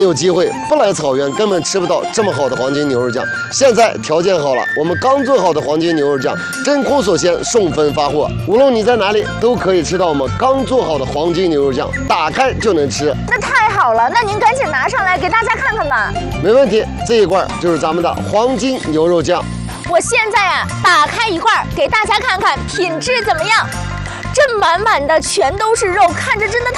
有机会不来草原根本吃不到这么好的黄金牛肉酱。现在条件好了，我们刚做好的黄金牛肉酱真空锁鲜，送分发货，无论你在哪里都可以吃到我们刚做好的黄金牛肉酱，打开就能吃。 那太好了，那您赶紧拿上来给大家看看吧。 没问题，这一罐就是咱们的黄金牛肉酱。 我现在啊，打开一罐给大家看看品质怎么样。这满满的全都是肉，看着真的太